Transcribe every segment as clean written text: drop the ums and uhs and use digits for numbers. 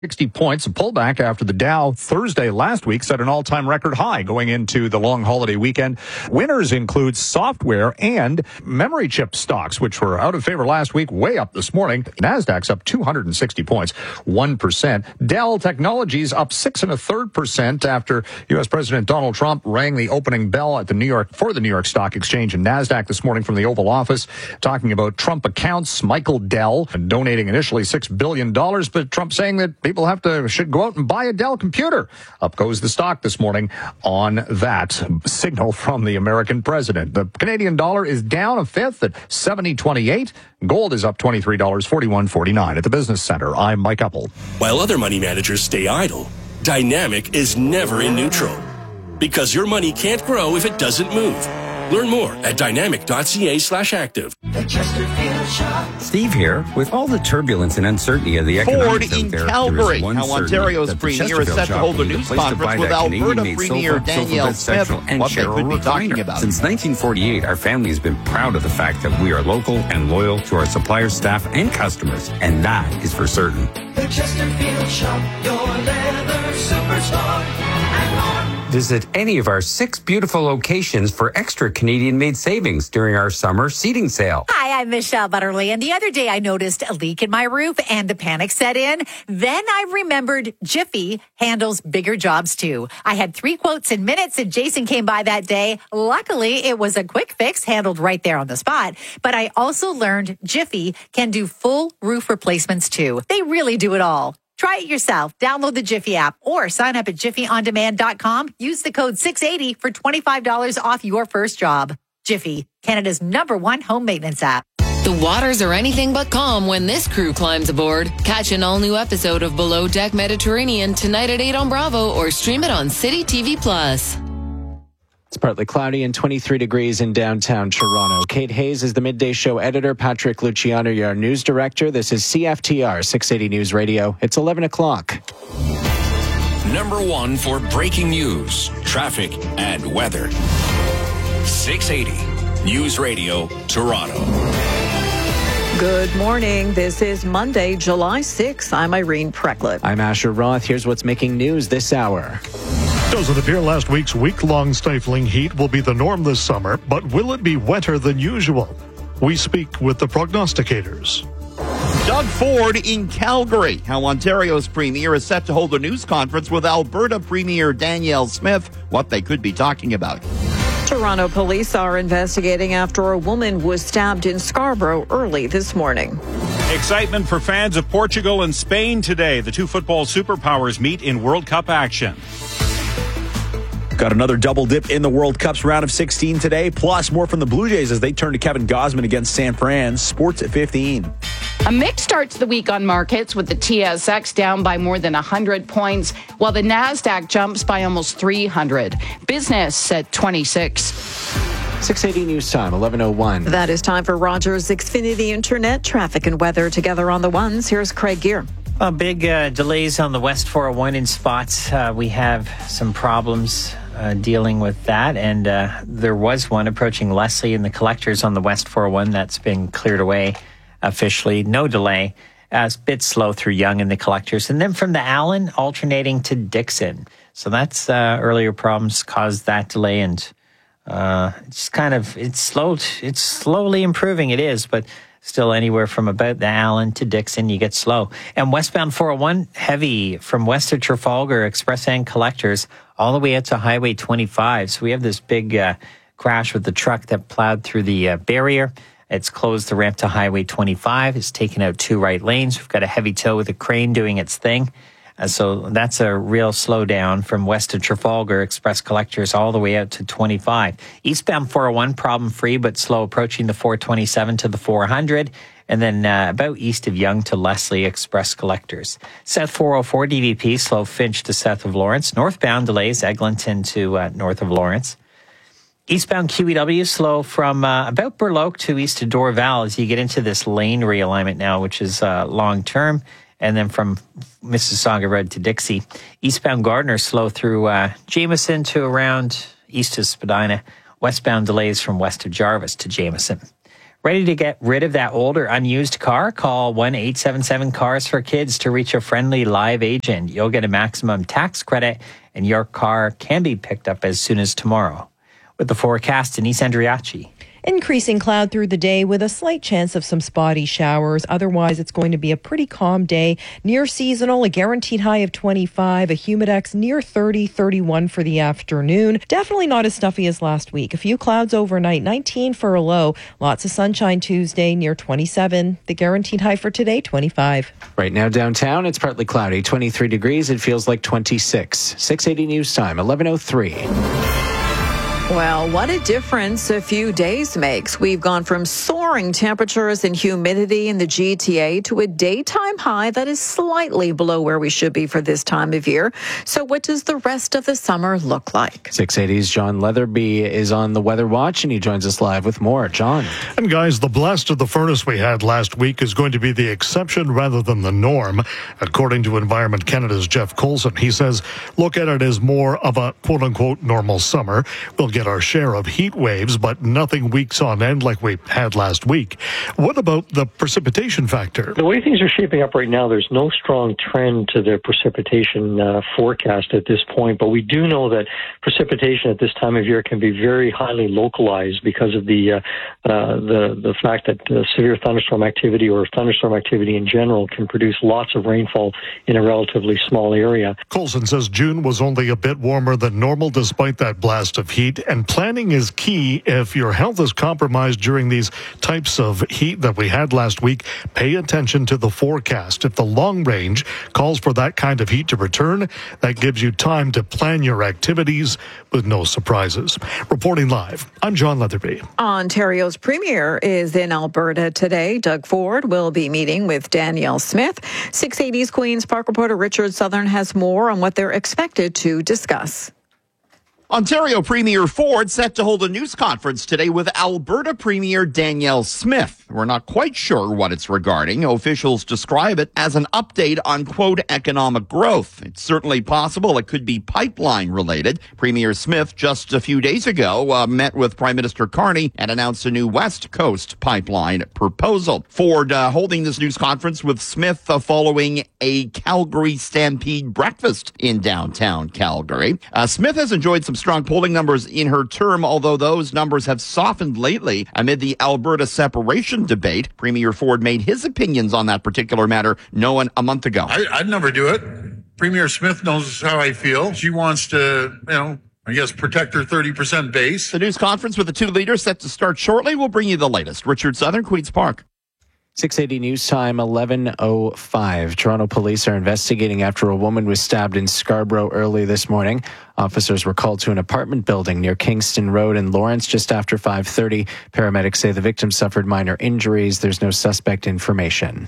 60 points, a pullback after the Dow Thursday last week set an all-time record high going into the long holiday weekend. Winners include software and memory chip stocks, which were out of favor last week, way up this morning. Nasdaq's up 260 points, 1%. Dell Technologies up 6 1/3% after U.S. President Donald Trump rang the opening bell at the New York Stock Exchange and Nasdaq this morning from the Oval Office, talking about Trump accounts. Michael Dell donating initially $6 billion, but Trump saying that people should go out and buy a Dell computer. Up goes the stock this morning on that signal from the American president. The Canadian dollar is down a fifth at 70.28. Gold is up $23, 41.49 at the Business Center. I'm Mike Uppel. While other money managers stay idle, Dynamic is never in neutral. Because your money can't grow if it doesn't move. Learn more at dynamic.ca/active. Steve here. With all the turbulence and uncertainty of the economics Ford in Calgary. How Ontario's premier is set to hold a news conference with Alberta Premier Danielle Smith. What they could be talking about. Since 1948, our family has been proud of the fact that we are local and loyal to our suppliers, staff, and customers. And that is for certain. The Chesterfield Shop, your leather superstar, and more. Visit any of our 6 beautiful locations for extra Canadian-made savings during our summer seating sale. Hi, I'm Michelle Butterly, and the other day I noticed a leak in my roof and the panic set in. Then I remembered Jiffy handles bigger jobs too. I had 3 quotes in minutes, and Jason came by that day. Luckily, it was a quick fix handled right there on the spot. But I also learned Jiffy can do full roof replacements too. They really do it all. Try it yourself. Download the Jiffy app or sign up at jiffyondemand.com. Use the code 680 for $25 off your first job. Jiffy, Canada's #1 home maintenance app. The waters are anything but calm when this crew climbs aboard. Catch an all-new episode of Below Deck Mediterranean tonight at 8 on Bravo or stream it on City TV Plus. It's partly cloudy and 23 degrees in downtown Toronto. Kate Hayes is the Midday Show editor. Patrick Luciano, your news director. This is CFTR 680 News Radio. It's 11 o'clock. #1 for breaking news, traffic, and weather. 680 News Radio, Toronto. Good morning. This is Monday, July 6th. I'm Irene Precklett. I'm Asher Roth. Here's what's making news this hour. Doesn't appear last week's week-long stifling heat will be the norm this summer, but will it be wetter than usual? We speak with the prognosticators. Doug Ford in Calgary. How Ontario's premier is set to hold a news conference with Alberta Premier Danielle Smith. What they could be talking about. Toronto police are investigating after a woman was stabbed in Scarborough early this morning. Excitement for fans of Portugal and Spain today. The 2 football superpowers meet in World Cup action. Got another double dip in the World Cup's round of 16 today, plus more from the Blue Jays as they turn to Kevin Gausman against San Fran. Sports at 15. A mixed start to the week on markets with the TSX down by more than 100 points, while the NASDAQ jumps by almost 300. Business at 26. 680 News Time, 11:01. That is time for Rogers Xfinity Internet traffic and weather together on the ones. Here's Craig Gear. Big delays on the West 401 in spots. We have some problems dealing with that, and there was one approaching Leslie and the collectors on the West 401 that's been cleared away officially. No delay. It's a bit slow through Yonge and the collectors, and then from the Allen alternating to Dixon. So that's earlier problems caused that delay, and it's slowly improving. It is, but still anywhere from about the Allen to Dixon, you get slow. And westbound 401, heavy from west of Trafalgar, Express and Collectors, all the way out to Highway 25. So we have this big crash with the truck that plowed through the barrier. It's closed the ramp to Highway 25. It's taken out 2 right lanes. We've got a heavy tow with a crane doing its thing. So that's a real slowdown from west of Trafalgar, Express Collectors, all the way out to 25. Eastbound 401, problem-free, but slow approaching the 427 to the 400. And then about east of Yonge to Leslie, Express Collectors. South 404, DVP, slow Finch to south of Lawrence. Northbound delays, Eglinton to north of Lawrence. Eastbound QEW, slow from about Burloak to east of Dorval as you get into this lane realignment now, which is long-term. And then from Mississauga Road to Dixie. Eastbound Gardner, slow through Jameson to around east of Spadina. Westbound delays from west of Jarvis to Jameson. Ready to get rid of that old or unused car? Call 1-877-CARS-FOR-KIDS to reach a friendly live agent. You'll get a maximum tax credit, and your car can be picked up as soon as tomorrow. With the forecast, Denise Andriachi. Increasing cloud through the day with a slight chance of some spotty showers. Otherwise, it's going to be a pretty calm day. Near seasonal, a guaranteed high of 25, a humidex near 30, 31 for the afternoon. Definitely not as stuffy as last week. A few clouds overnight, 19 for a low. Lots of sunshine Tuesday near 27. The guaranteed high for today, 25. Right now downtown, it's partly cloudy, 23 degrees. It feels like 26. 680 News Time, 11:03. Well, what a difference a few days makes. We've gone from soaring temperatures and humidity in the GTA to a daytime high that is slightly below where we should be for this time of year. So what does the rest of the summer look like? 680's John Leatherby is on the Weather Watch, and he joins us live with more. John. And guys, the blast of the furnace we had last week is going to be the exception rather than the norm. According to Environment Canada's Jeff Coulson, he says, look at it as more of a quote-unquote normal summer. We'll get our share of heat waves, but nothing weeks on end like we had last week. What about the precipitation factor? The way things are shaping up right now, there's no strong trend to the precipitation forecast at this point, but we do know that precipitation at this time of year can be very highly localized because of the fact that severe thunderstorm activity or thunderstorm activity in general can produce lots of rainfall in a relatively small area. Coulson says June was only a bit warmer than normal despite that blast of heat, and planning is key. If your health is compromised during these types of heat that we had last week, pay attention to the forecast. If the long range calls for that kind of heat to return, that gives you time to plan your activities with no surprises. Reporting live, I'm John Leatherby. Ontario's Premier is in Alberta today. Doug Ford will be meeting with Danielle Smith. 680's Queen's Park reporter Richard Southern has more on what they're expected to discuss. Ontario Premier Ford set to hold a news conference today with Alberta Premier Danielle Smith. We're not quite sure what it's regarding. Officials describe it as an update on, quote, economic growth. It's certainly possible it could be pipeline related. Premier Smith just a few days ago met with Prime Minister Carney and announced a new West Coast pipeline proposal. Ford holding this news conference with Smith following a Calgary Stampede breakfast in downtown Calgary. Smith has enjoyed some strong polling numbers in her term, although those numbers have softened lately amid the Alberta separation debate. Premier Ford made his opinions on that particular matter known a month ago. I'd never do it. Premier Smith knows how I feel. She wants to, I guess, protect her 30% base. The news conference with the two leaders set to start shortly. We'll bring you the latest. Richard Southern, Queen's Park. 680 News Time, 11:05. Toronto police are investigating after a woman was stabbed in Scarborough early this morning. Officers were called to an apartment building near Kingston Road in Lawrence just after 5:30. Paramedics say the victim suffered minor injuries. There's no suspect information.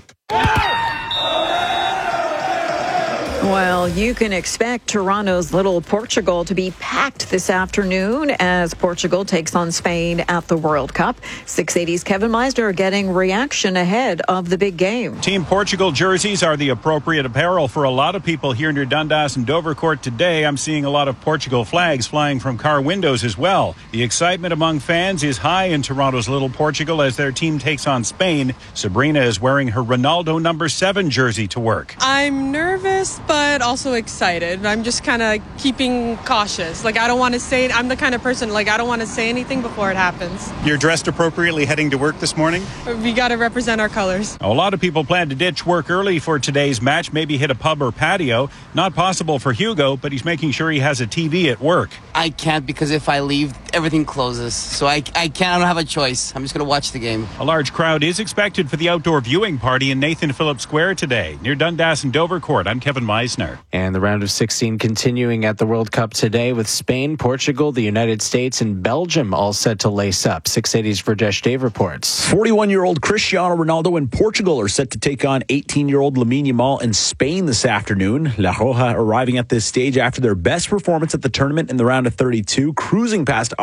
Well, you can expect Toronto's Little Portugal to be packed this afternoon as Portugal takes on Spain at the World Cup. 680's Kevin Meisner getting reaction ahead of the big game. Team Portugal jerseys are the appropriate apparel for a lot of people here near Dundas and Dovercourt today. I'm seeing a lot of Portugal flags flying from car windows as well. The excitement among fans is high in Toronto's Little Portugal as their team takes on Spain. Sabrina is wearing her Ronaldo number 7 jersey to work. I'm nervous, but also excited. I'm just kind of keeping cautious. I don't want to say, I'm the kind of person, I don't want to say anything before it happens. You're dressed appropriately heading to work this morning? We got to represent our colors. A lot of people plan to ditch work early for today's match, maybe hit a pub or patio. Not possible for Hugo, but he's making sure he has a TV at work. I can't because if I leave, everything closes. So I can't, I don't have a choice. I'm just going to watch the game. A large crowd is expected for the outdoor viewing party in Nathan Phillips Square today. Near Dundas and Dovercourt, I'm Kevin Meisner. And the round of 16 continuing at the World Cup today with Spain, Portugal, the United States, and Belgium all set to lace up. 680's Verjesh Dave reports. 41-year-old Cristiano Ronaldo and Portugal are set to take on 18-year-old Lamine Yamal in Spain this afternoon. La Roja arriving at this stage after their best performance at the tournament in the round of 32, cruising past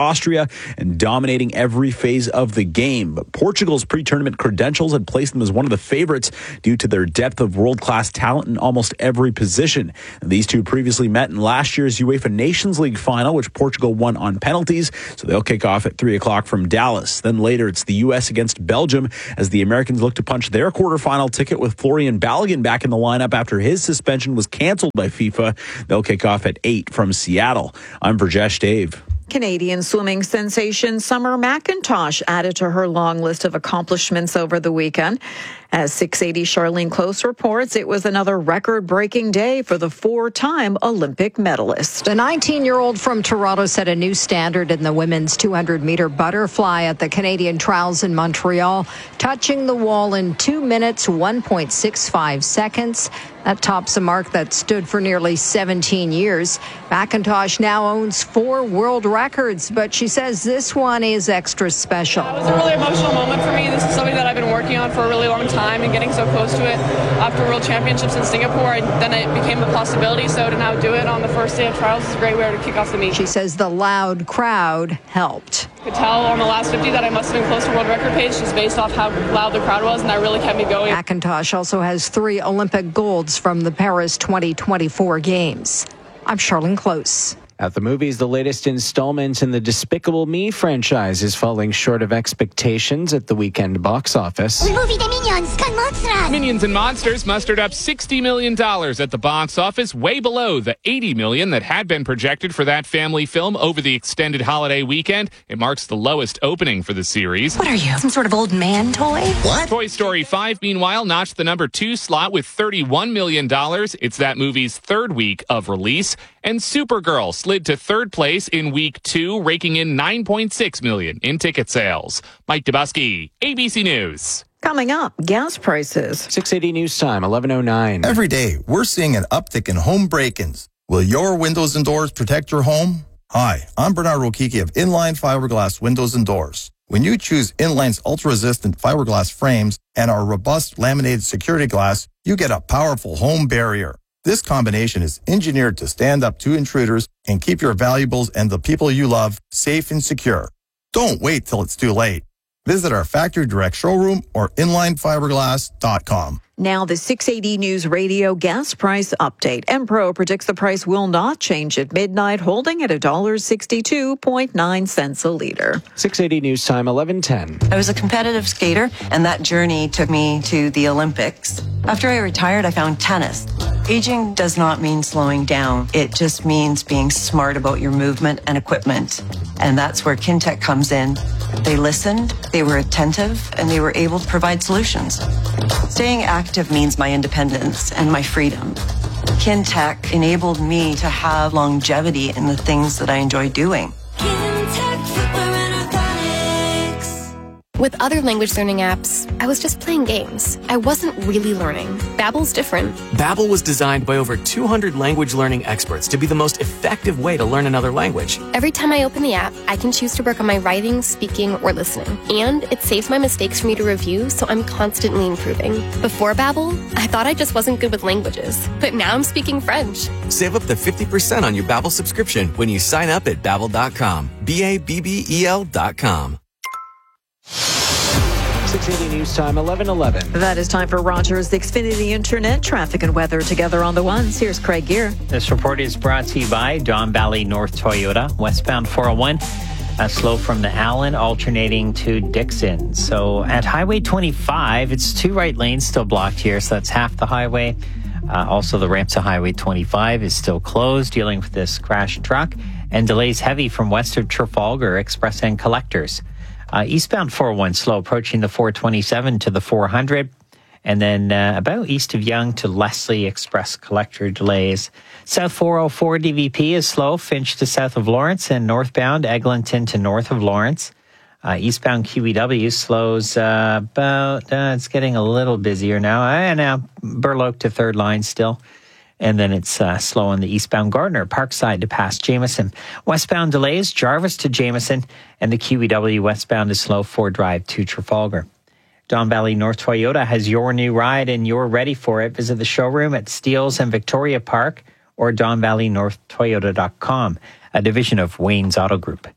Austria and dominating every phase of the game. But Portugal's pre-tournament credentials had placed them as one of the favorites due to their depth of world-class talent in almost every position. And these two previously met in last year's UEFA Nations League final, which Portugal won on penalties, so they'll kick off at 3 o'clock from Dallas. Then later, it's the U.S. against Belgium as the Americans look to punch their quarterfinal ticket with Florian Balogun back in the lineup after his suspension was canceled by FIFA. They'll kick off at 8 from Seattle. I'm Virjesh Dave. Canadian swimming sensation Summer McIntosh added to her long list of accomplishments over the weekend. As 680 Charlene Close reports, it was another record-breaking day for the four-time Olympic medalist. The 19-year-old from Toronto set a new standard in the women's 200-meter butterfly at the Canadian Trials in Montreal, touching the wall in 2 minutes, 1.65 seconds. That tops a mark that stood for nearly 17 years. McIntosh now owns 4 world records, but she says this one is extra special. It was a really emotional moment for me. This is something that I've been working on for a really long time, and getting so close to it after World Championships in Singapore, and then it became a possibility. So to now do it on the first day of trials is a great way to kick off the meet. She says the loud crowd helped. I could tell on the last 50 that I must have been close to world record pace just based off how loud the crowd was, and that really kept me going. McIntosh also has 3 Olympic golds from the Paris 2024 Games. I'm Charlene Close. At the movies, the latest installment in the Despicable Me franchise is falling short of expectations at the weekend box office. Minions and Monsters mustered up $60 million at the box office, way below the $80 million that had been projected for that family film over the extended holiday weekend. It marks the lowest opening for the series. What are you, some sort of old man toy? What? Toy Story 5, meanwhile, notched the number 2 slot with $31 million. It's that movie's third week of release. And Supergirl slid to third place in week 2, raking in $9.6 million in ticket sales. Mike Dubusky, ABC News. Coming up, gas prices. 680 News Time, 11:09. Every day, we're seeing an uptick in home break-ins. Will your windows and doors protect your home? Hi, I'm Bernard Rokiki of Inline Fiberglass Windows and Doors. When you choose Inline's ultra-resistant fiberglass frames and our robust laminated security glass, you get a powerful home barrier. This combination is engineered to stand up to intruders and keep your valuables and the people you love safe and secure. Don't wait till it's too late. Visit our factory direct showroom or inlinefiberglass.com. Now the 680 News Radio gas price update. Enpro predicts the price will not change at midnight, holding at $1.62.9 a liter. 680 News Time, 11:10. I was a competitive skater, and that journey took me to the Olympics. After I retired, I found tennis. Aging does not mean slowing down. It just means being smart about your movement and equipment. And that's where Kintec comes in. They listened, they were attentive, and they were able to provide solutions. Staying active means my independence and my freedom. Kintec enabled me to have longevity in the things that I enjoy doing. With other language learning apps, I was just playing games. I wasn't really learning. Babbel's different. Babbel was designed by over 200 language learning experts to be the most effective way to learn another language. Every time I open the app, I can choose to work on my writing, speaking, or listening. And it saves my mistakes for me to review, so I'm constantly improving. Before Babbel, I thought I just wasn't good with languages. But now I'm speaking French. Save up to 50% on your Babbel subscription when you sign up at Babbel.com. Babbel.com. 680 News Time, 11:11. That is time for Rogers Xfinity Internet traffic and weather together on the ones. Here's Craig Gear. This report is brought to you by Don Valley North Toyota, westbound 401. Slow from the Allen, alternating to Dixon. So at Highway 25, it's 2 right lanes still blocked here, so that's half the highway. Also, the ramp to Highway 25 is still closed, dealing with this crashed truck, and delays heavy from west of Trafalgar Express and Collectors. Eastbound 401 slow, approaching the 427 to the 400. And then about east of Yonge to Leslie Express Collector delays. South 404 DVP is slow, Finch to south of Lawrence, and northbound Eglinton to north of Lawrence. Eastbound QEW slows about, it's getting a little busier now. Now Burloak to third line still. And then it's slow on the eastbound Gardner, Parkside to past Jameson. Westbound delays, Jarvis to Jameson, and the QEW westbound is slow, Ford Drive to Trafalgar. Don Valley North Toyota has your new ride, and you're ready for it. Visit the showroom at Steeles and Victoria Park or DonValleyNorthToyota.com, a division of Wayne's Auto Group.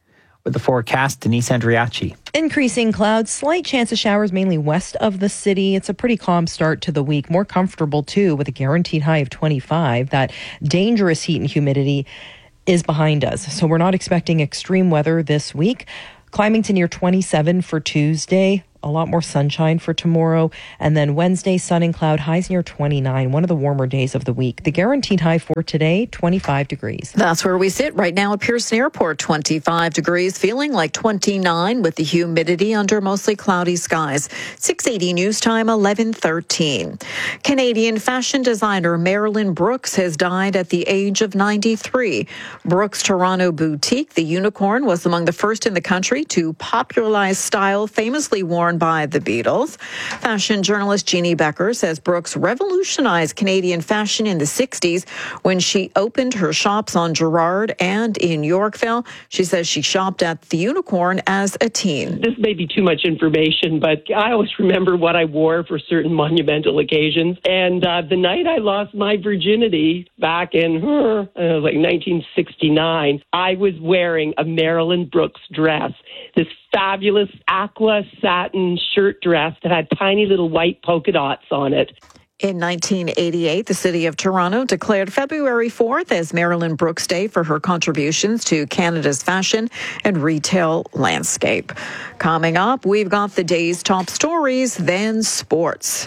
With the forecast, Denise Andriachi. Increasing clouds, slight chance of showers mainly west of the city. It's a pretty calm start to the week. More comfortable, too, with a guaranteed high of 25. That dangerous heat and humidity is behind us. So we're not expecting extreme weather this week. Climbing to near 27 for Tuesday. A lot more sunshine for tomorrow. And then Wednesday, sun and cloud, highs near 29, one of the warmer days of the week. The guaranteed high for today, 25 degrees. That's where we sit right now at Pearson Airport, 25 degrees, feeling like 29 with the humidity under mostly cloudy skies. 680 news time, 11:13. Canadian fashion designer Marilyn Brooks has died at the age of 93. Brooks' Toronto boutique, the Unicorn, was among the first in the country to popularize style famously worn by the Beatles. Fashion journalist Jeannie Becker says Brooks revolutionized Canadian fashion in the 60s when she opened her shops on Gerrard and in Yorkville. She says she shopped at the Unicorn as a teen. This may be too much information, but I always remember what I wore for certain monumental occasions. And the night I lost my virginity back in like 1969, I was wearing a Marilyn Brooks dress, this fabulous aqua satin shirt dress that had tiny little white polka dots on it. In 1988, the city of Toronto declared February 4th as Marilyn Brooks Day for her contributions to Canada's fashion and retail landscape. Coming up, we've got the day's top stories, then sports.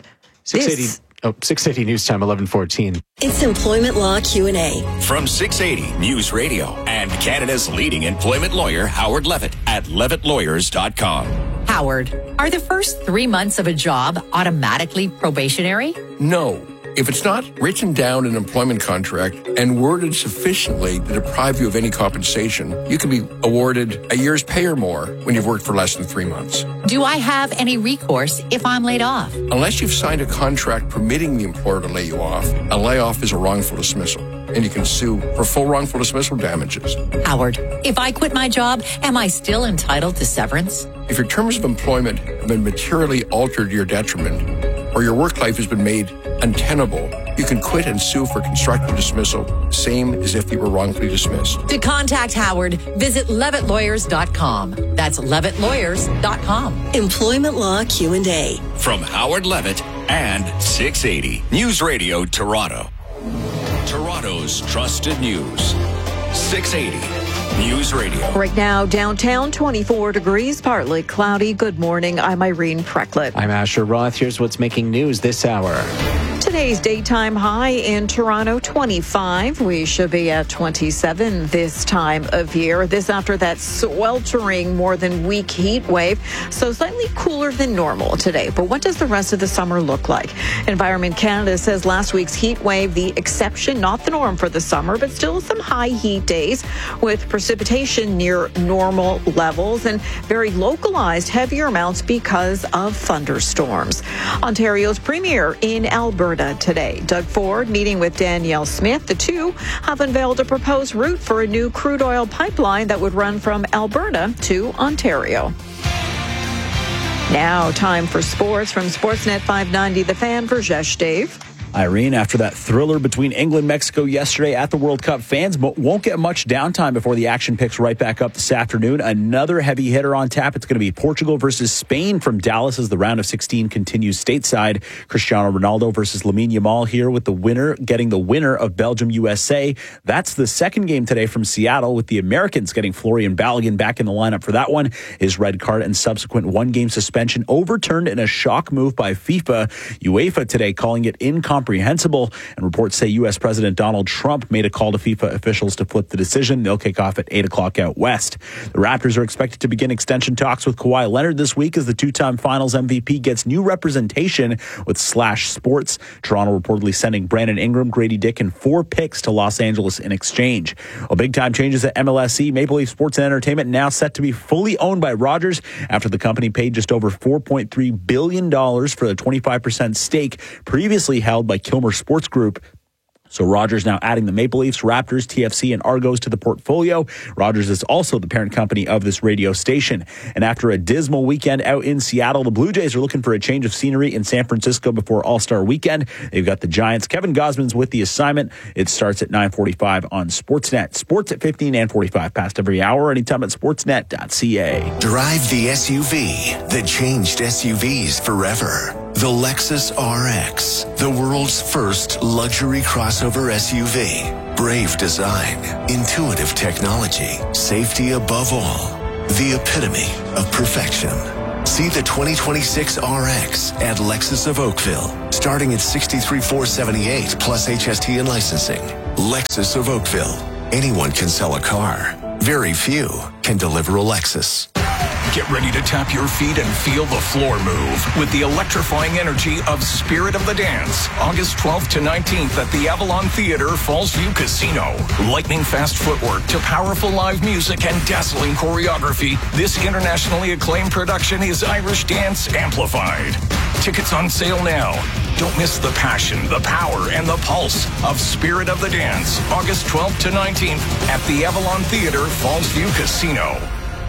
680 news time, 11:14. It's Employment Law Q&A. From 680 News Radio and Canada's leading employment lawyer, Howard Levitt, at levittlawyers.com. Howard, are the first 3 months of a job automatically probationary? No. If it's not written down in an employment contract and worded sufficiently to deprive you of any compensation, you can be awarded a year's pay or more when you've worked for less than 3 months. Do I have any recourse if I'm laid off? Unless you've signed a contract permitting the employer to lay you off, a layoff is a wrongful dismissal, and you can sue for full wrongful dismissal damages. Howard, if I quit my job, am I still entitled to severance? If your terms of employment have been materially altered to your detriment, or your work life has been made untenable, you can quit and sue for constructive dismissal, same as if you were wrongfully dismissed. To contact Howard, visit levittlawyers.com. That's levittlawyers.com. Employment Law Q&A. From Howard Levitt and 680 News Radio Toronto. Toronto's trusted news. 680 News Radio. Right now, downtown, 24 degrees, partly cloudy. Good morning. I'm Irene Precklett. I'm Asher Roth. Here's what's making news this hour. Today's daytime high in Toronto, 25. We should be at 27 this time of year. This after that sweltering, more than week heat wave. So slightly cooler than normal today. But what does the rest of the summer look like? Environment Canada says last week's heat wave, the exception, not the norm for the summer, but still some high heat days with precipitation near normal levels and very localized heavier amounts because of thunderstorms. Ontario's premier in Alberta today. Doug Ford meeting with Danielle Smith. The two have unveiled a proposed route for a new crude oil pipeline that would run from Alberta to Ontario. Now, time for sports from Sportsnet 590, The Fan, for Jesh Dave. Irene, after that thriller between England and Mexico yesterday at the World Cup, fans won't get much downtime before the action picks right back up this afternoon. Another heavy hitter on tap. It's going to be Portugal versus Spain from Dallas as the round of 16 continues stateside. Cristiano Ronaldo versus Lamine Yamal here with the winner getting the winner of Belgium-USA. That's the second game today from Seattle, with the Americans getting Florian Balogun back in the lineup for that one. His red card and subsequent one-game suspension overturned in a shock move by FIFA. UEFA today calling it incomprehensible, and reports say U.S. President Donald Trump made a call to FIFA officials to flip the decision. They'll kick off at 8 o'clock out west. The Raptors are expected to begin extension talks with Kawhi Leonard this week as the two-time Finals MVP gets new representation with Slash Sports. Toronto reportedly sending Brandon Ingram, Grady Dick, and 4 picks to Los Angeles in exchange. Well, big-time changes at MLSE. Maple Leaf Sports and Entertainment now set to be fully owned by Rogers after the company paid just over $4.3 billion for the 25% stake previously held by Kilmer Sports Group. So Rogers now adding the Maple Leafs, Raptors, TFC, and Argos to the portfolio. Rogers is also the parent company of this radio station. And after a dismal weekend out in Seattle, the Blue Jays are looking for a change of scenery in San Francisco before All-Star Weekend. They've got the Giants. Kevin Gosman's with the assignment. It starts at 9:45 on Sportsnet. Sports at 15 and 45 past every hour, anytime at sportsnet.ca. Drive the SUV that changed SUVs forever. The Lexus RX, the world's first luxury crossover SUV. Brave design, intuitive technology, safety above all. The epitome of perfection. See the 2026 RX at Lexus of Oakville, starting at $63,478 plus HST and licensing. Lexus of Oakville. Anyone can sell a car. Very few can deliver a Lexus. Get ready to tap your feet and feel the floor move with the electrifying energy of Spirit of the Dance. August 12th to 19th at the Avalon Theater, Falls View Casino. Lightning fast footwork to powerful live music and dazzling choreography. This internationally acclaimed production is Irish dance amplified. Tickets on sale now. Don't miss the passion, the power, and the pulse of Spirit of the Dance. August 12th to 19th at the Avalon Theater, Falls View Casino.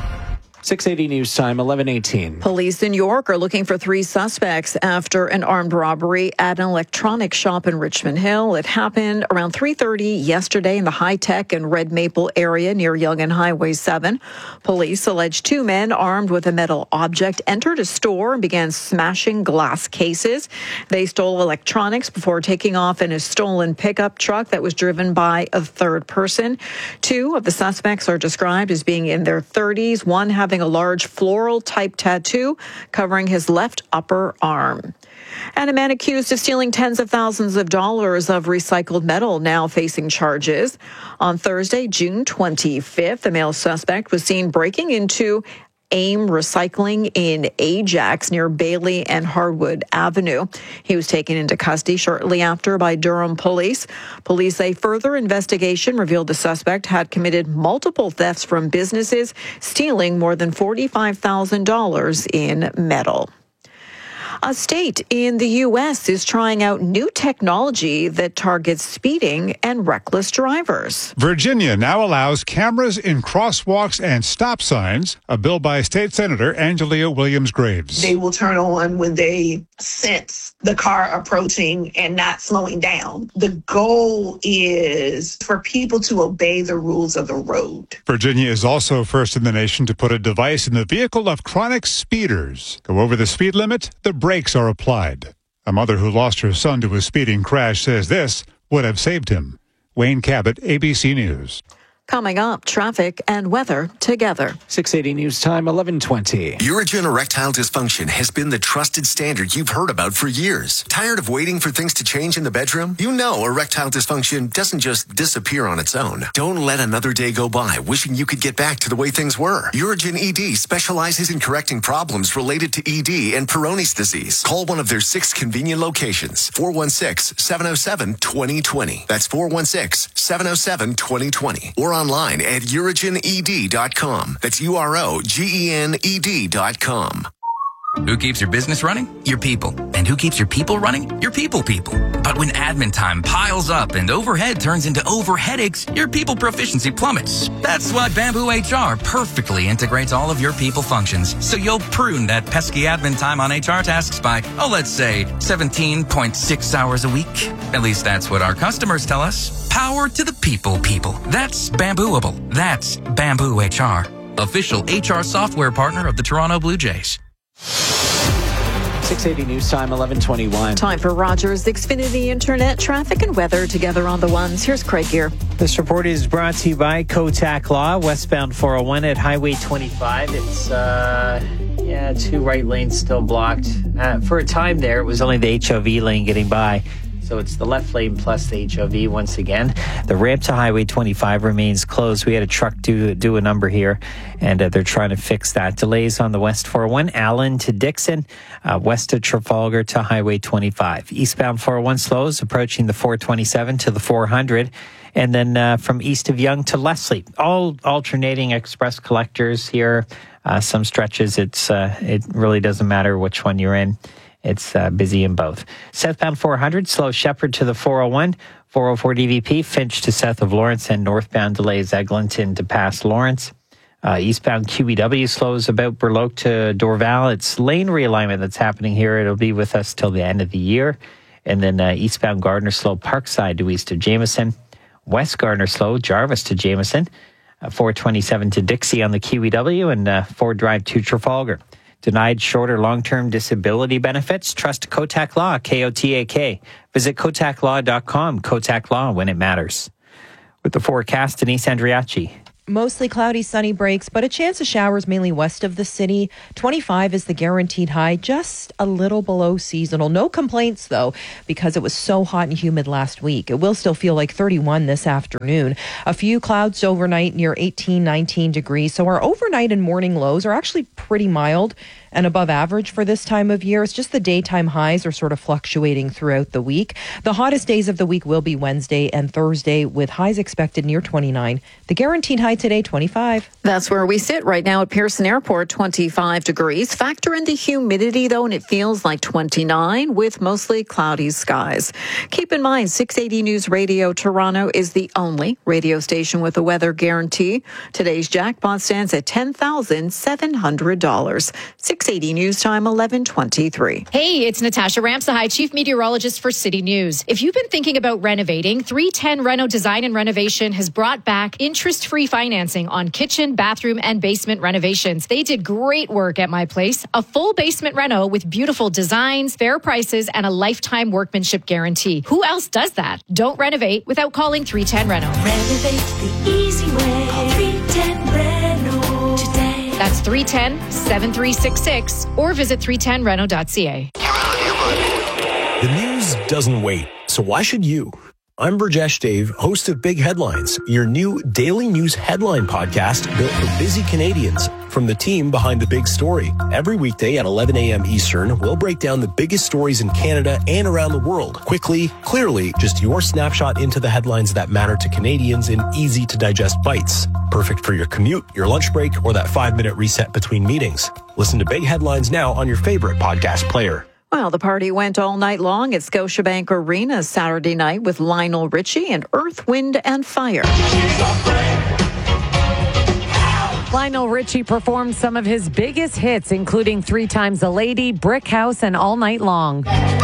680 News Time, 11:18. Police in York are looking for 3 suspects after an armed robbery at an electronics shop in Richmond Hill. It happened around 3:30 yesterday in the High Tech and Red Maple area near Yonge and Highway 7. Police allege 2 men armed with a metal object entered a store and began smashing glass cases. They stole electronics before taking off in a stolen pickup truck that was driven by a third person. 2 of the suspects are described as being in their 30s, one having a large floral-type tattoo covering his left upper arm. And a man accused of stealing tens of thousands of dollars of recycled metal now facing charges. On Thursday, June 25th, the male suspect was seen breaking into AIM Recycling in Ajax near Bailey and Hardwood Avenue. He was taken into custody shortly after by Durham police. Police say further investigation revealed the suspect had committed multiple thefts from businesses, stealing more than $45,000 in metal. A state in the U.S. is trying out new technology that targets speeding and reckless drivers. Virginia now allows cameras in crosswalks and stop signs, a bill by State Senator Angelia Williams-Graves. They will turn on when they sense the car approaching and not slowing down. The goal is for people to obey the rules of the road. Virginia is also first in the nation to put a device in the vehicle of chronic speeders. Go over the speed limit, the brakes are applied. A mother who lost her son to a speeding crash says this would have saved him. Wayne Cabot, ABC News. Coming up, traffic and weather together. 680 News Time, 11:20. Urigen erectile dysfunction has been the trusted standard you've heard about for years. Tired of waiting for things to change in the bedroom? You know erectile dysfunction doesn't just disappear on its own. Don't let another day go by wishing you could get back to the way things were. Urigen ED specializes in correcting problems related to ED and Peyronie's disease. Call one of their 6 convenient locations. 416-707-2020. That's 416-707-2020. Or online at urigened.com. That's UROGENED.com. Who keeps your business running? Your people. And who keeps your people running? Your people. But when admin time piles up and overhead turns into overheadaches, your people proficiency plummets. That's why Bamboo HR perfectly integrates all of your people functions. So you'll prune that pesky admin time on HR tasks by, let's say 17.6 hours a week. At least that's what our customers tell us. Power to the people. That's Bambooable. That's Bamboo HR. Official HR software partner of the Toronto Blue Jays. 680 News Time, 11:21. Time for Rogers Xfinity Internet traffic and weather together on the ones. Here's Craig Gear. This report is brought to you by Kotak Law, westbound 401 at Highway 25. It's, 2 right lanes still blocked. For a time there, it was only the HOV lane getting by. So it's the left lane plus the HOV once again. The ramp to Highway 25 remains closed. We had a truck do a number here, and they're trying to fix that. Delays on the West 401, Allen to Dixon, west of Trafalgar to Highway 25. Eastbound 401 slows, approaching the 427 to the 400. And then from east of Yonge to Leslie. All alternating express collectors here. Some stretches, it really doesn't matter which one you're in. It's busy in both. Southbound 400, slow Shepherd to the 401, 404 DVP, Finch to south of Lawrence, and northbound delays Eglinton to past Lawrence. Eastbound QEW slows about Burloak to Dorval. It's lane realignment that's happening here. It'll be with us till the end of the year. And then eastbound Gardner slow Parkside to east of Jameson. West Gardner slow Jarvis to Jameson. 427 to Dixie on the QEW, and Ford Drive to Trafalgar. Denied short or long-term disability benefits? Trust Kotak Law, Kotak. Visit kotaklaw.com. Kotak Law, when it matters. With the forecast, Denise Andriachi. Mostly cloudy, sunny breaks, but a chance of showers mainly west of the city. 25 is the guaranteed high, just a little below seasonal. No complaints, though, because it was so hot and humid last week. It will still feel like 31 this afternoon. A few clouds overnight near 18, 19 degrees. So our overnight and morning lows are actually pretty mild and above average for this time of year. It's just the daytime highs are sort of fluctuating throughout the week. The hottest days of the week will be Wednesday and Thursday, with highs expected near 29. The guaranteed high today, 25. That's where we sit right now at Pearson Airport, 25 degrees. Factor in the humidity, though, and it feels like 29 with mostly cloudy skies. Keep in mind, 680 News Radio Toronto is the only radio station with a weather guarantee. Today's jackpot stands at $10,700. 680 News Time, 11:23. Hey, it's Natasha Ramsahai, Chief Meteorologist for City News. If you've been thinking about renovating, 310 Reno Design and Renovation has brought back interest-free financing on kitchen, bathroom, and basement renovations. They did great work at my place. A full basement reno with beautiful designs, fair prices, and a lifetime workmanship guarantee. Who else does that? Don't renovate without calling 310 Reno. Renovate the easy way. Call 310 Reno today. That's 310-7366 or visit 310reno.ca. The news doesn't wait, so why should you? I'm Burjesh Dave, host of Big Headlines, your new daily news headline podcast built for busy Canadians from the team behind the big story. Every weekday at 11 a.m. Eastern, we'll break down the biggest stories in Canada and around the world. Quickly, clearly, just your snapshot into the headlines that matter to Canadians in easy-to-digest bites. Perfect for your commute, your lunch break, or that 5-minute reset between meetings. Listen to Big Headlines now on your favorite podcast player. Well, the party went all night long at Scotiabank Arena Saturday night with Lionel Richie and Earth, Wind and Fire. Lionel Richie performed some of his biggest hits, including 3 Times a Lady, Brick House, and All Night Long.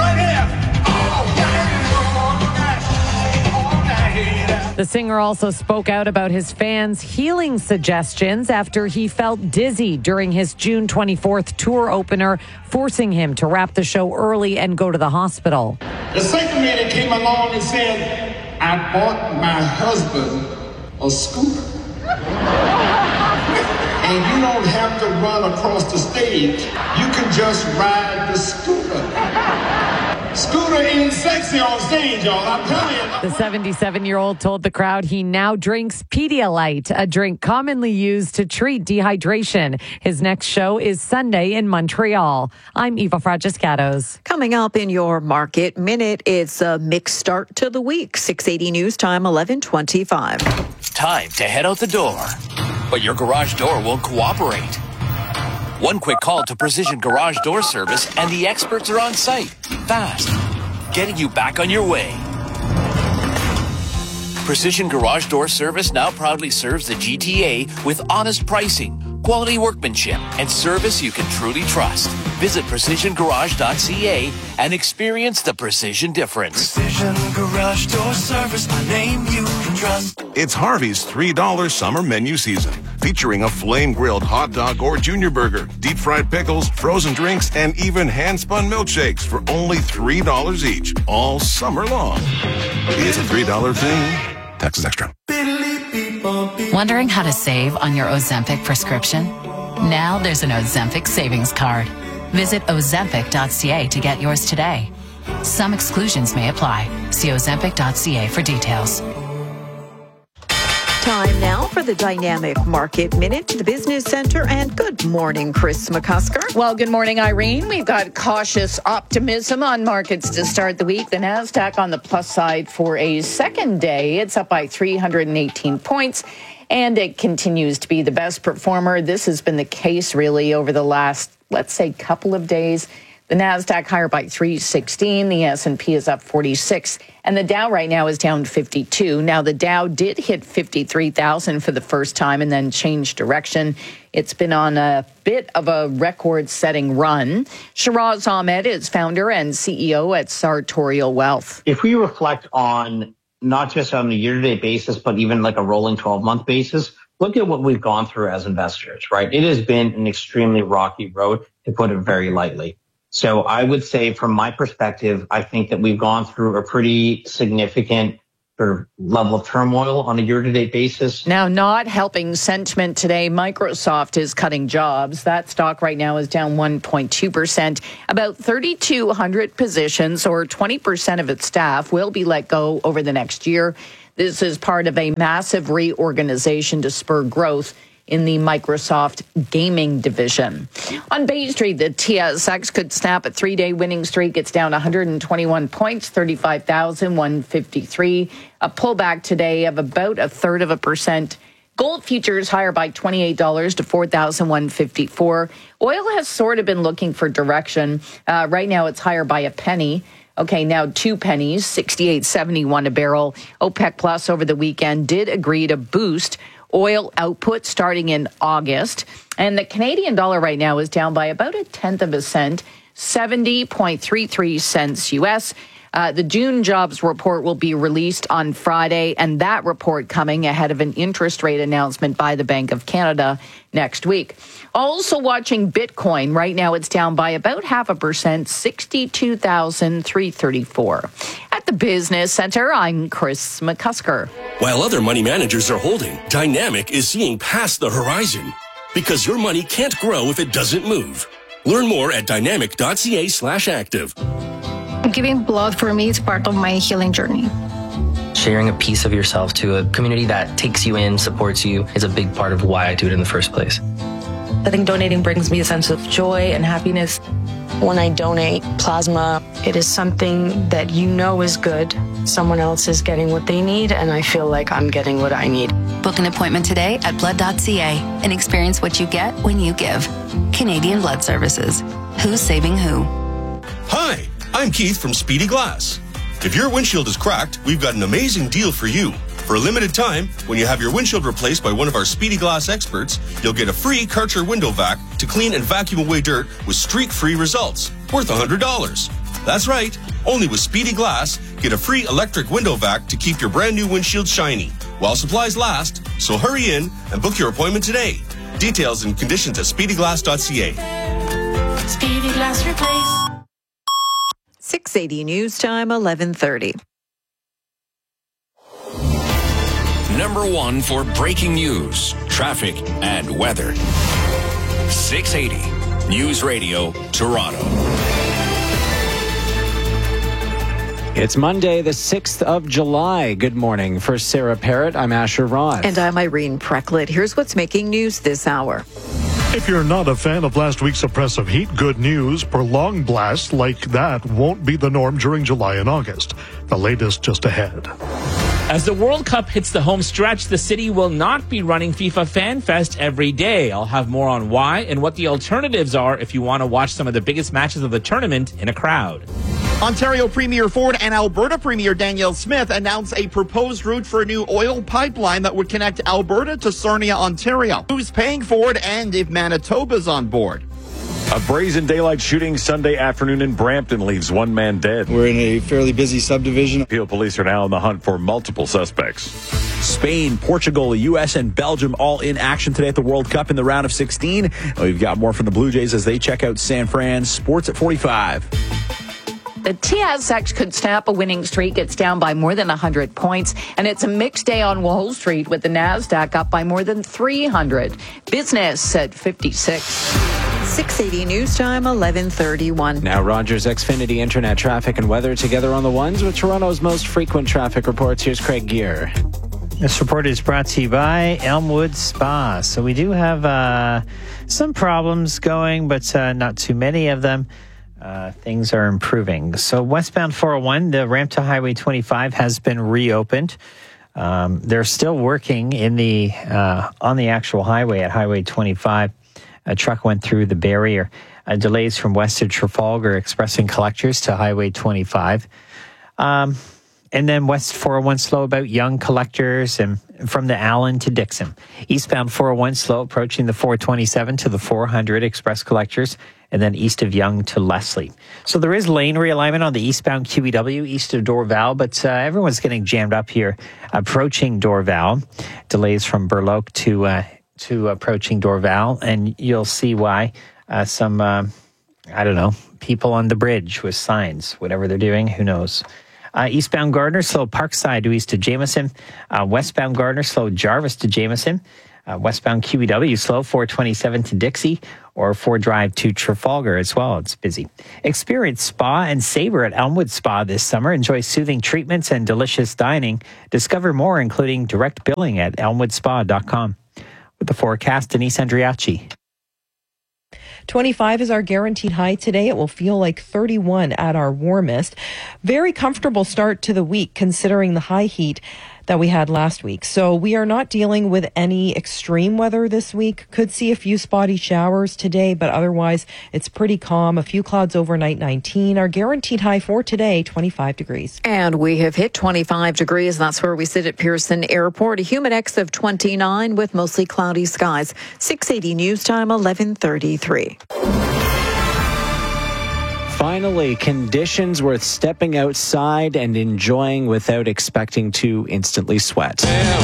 The singer also spoke out about his fans' healing suggestions after he felt dizzy during his June 24th tour opener, forcing him to wrap the show early and go to the hospital. The second lady came along and said, I bought my husband a scooter. And you don't have to run across the stage. You can just ride the scooter. Scooter ain't sexy on stage, y'all. I'm telling you. The 77-year-old told the crowd he now drinks Pedialyte, a drink commonly used to treat dehydration. His next show is Sunday in Montreal. I'm Eva Fragiscatos. Coming up in your Market Minute, it's a mixed start to the week. 680 News Time, 11:25. Time to head out the door. But your garage door won't cooperate. One quick call to Precision Garage Door Service and the experts are on site. Fast. Getting you back on your way. Precision Garage Door Service now proudly serves the GTA with honest pricing, quality workmanship, and service you can truly trust. Visit precisiongarage.ca and experience the precision difference. Precision Garage Door Service, a name you can trust. It's Harvey's $3 summer menu season, featuring a flame-grilled hot dog or junior burger, deep-fried pickles, frozen drinks, and even hand-spun milkshakes for only $3 each, all summer long. It's a $3 thing. Taxes extra. Wondering how to save on your Ozempic prescription? Now there's an Ozempic savings card. Visit Ozempic.ca to get yours today. Some exclusions may apply. See Ozempic.ca for details. Time now for the Dynamic Market Minute to the Business Center. And good morning, Chris McCusker. Well, good morning, Irene. We've got cautious optimism on markets to start the week. The NASDAQ on the plus side for a second day. It's up by 318 points. And it continues to be the best performer. This has been the case really over the last, let's say, couple of days. The NASDAQ higher by 316. The S&P is up 46. And the Dow right now is down 52. Now, the Dow did hit 53,000 for the first time and then changed direction. It's been on a bit of a record-setting run. Shiraz Ahmed is founder and CEO at Sartorial Wealth. If we reflect on not just on a year-to-date basis, but even like a rolling 12-month basis, look at what we've gone through as investors, right? It has been an extremely rocky road, to put it very lightly. So I would say from my perspective, I think that we've gone through a pretty significant level of turmoil on a year-to-date basis. Now, not helping sentiment today, Microsoft is cutting jobs. That stock right now is down 1.2%. About 3,200 positions, or 20% of its staff, will be let go over the next year. This is part of a massive reorganization to spur growth in the Microsoft gaming division. On Bay Street, the TSX could snap a 3-day winning streak. It's down 121 points, 35,153. A pullback today of about 0.33%. Gold futures higher by $28 to $4,154. Oil has sort of been looking for direction. Right now, it's higher by a penny. Okay, now 2 pennies, 68.71 a barrel. OPEC Plus over the weekend did agree to boost oil output starting in August. And the Canadian dollar right now is down by about 1/10 cent, 70.33 cents US. The June jobs report will be released on Friday, and that report coming ahead of an interest rate announcement by the Bank of Canada next week. Also watching Bitcoin. Right now it's down by about 0.5%, 62,334. At the Business Center, I'm Chris McCusker. While other money managers are holding, Dynamic is seeing past the horizon. Because your money can't grow if it doesn't move. Learn more at dynamic.ca/active. Giving blood for me is part of my healing journey. Sharing a piece of yourself to a community that takes you in, supports you, is a big part of why I do it in the first place. I think donating brings me a sense of joy and happiness. When I donate plasma, it is something that you know is good. Someone else is getting what they need, and I feel like I'm getting what I need. Book an appointment today at blood.ca and experience what you get when you give. Canadian Blood Services. Who's saving who? Hi, I'm Keith from Speedy Glass. If your windshield is cracked, we've got an amazing deal for you. For a limited time, when you have your windshield replaced by one of our Speedy Glass experts, you'll get a free Karcher window vac to clean and vacuum away dirt with streak-free results, worth $100. That's right, only with Speedy Glass, get a free electric window vac to keep your brand new windshield shiny, while supplies last, so hurry in and book your appointment today. Details and conditions at speedyglass.ca. Speedy Glass Replace. 680 News Time, 11:30. Number one for breaking news, traffic, and weather. 680 News Radio, Toronto. It's Monday, the 6th of July. Good morning. For Sarah Parrott, I'm Asher Roth. And I'm Irene Precklett. Here's what's making news this hour. If you're not a fan of last week's oppressive heat, good news. Prolonged blasts like that won't be the norm during July and August. The latest just ahead. As the World Cup hits the home stretch, the city will not be running FIFA Fan Fest every day. I'll have more on why and what the alternatives are if you want to watch some of the biggest matches of the tournament in a crowd. Ontario Premier Ford and Alberta Premier Danielle Smith announced a proposed route for a new oil pipeline that would connect Alberta to Sarnia, Ontario. Who's paying for it and if Manitoba's on board? A brazen daylight shooting Sunday afternoon in Brampton leaves one man dead. We're in a fairly busy subdivision. Peel police are now on the hunt for multiple suspects. Spain, Portugal, the U.S., and Belgium all in action today at the World Cup in the round of 16. We've got more from the Blue Jays as they check out San Fran. Sports at 45. The TSX could snap a winning streak. It's down by more than 100 points. And it's a mixed day on Wall Street with the NASDAQ up by more than 300. Business at 56. 680 News Time, 11:31. Now Rogers Xfinity Internet traffic and weather together on the ones with Toronto's most frequent traffic reports. Here's Craig Gear. This report is brought to you by Elmwood Spa. So we do have some problems going, but not too many of them. Things are improving. So westbound 401, the ramp to Highway 25 has been reopened. They're still working in on the actual highway at Highway 25. A truck went through the barrier. Delays from west of Trafalgar Express and Collectors to Highway 25. And then West 401 slow about Young Collectors and from the Allen to Dixon. Eastbound 401 slow approaching the 427 to the 400 Express Collectors, and then east of Young to Leslie. So there is lane realignment on the eastbound QEW east of Dorval, but everyone's getting jammed up here approaching Dorval. Delays from Burloak to approaching Dorval, and you'll see why. Some, people on the bridge with signs, whatever they're doing, who knows. Eastbound Gardner, slow Parkside to east to Jameson. Westbound Gardner, slow Jarvis to Jameson. Westbound QEW, slow 427 to Dixie, or 4 Drive to Trafalgar as well. It's busy. Experience spa and savor at Elmwood Spa this summer. Enjoy soothing treatments and delicious dining. Discover more, including direct billing at elmwoodspa.com. With the forecast, Denise Andriachi. 25 is our guaranteed high today. It will feel like 31 at our warmest. Very comfortable start to the week considering the high heat that we had last week. So we are not dealing with any extreme weather this week. Could see a few spotty showers today, but otherwise it's pretty calm. A few clouds overnight, 19. Our guaranteed high for today, 25 degrees. And we have hit 25 degrees. That's where we sit at Pearson Airport. A humidex of 29 with mostly cloudy skies. 680 news time, 11:33. Finally, conditions worth stepping outside and enjoying without expecting to instantly sweat.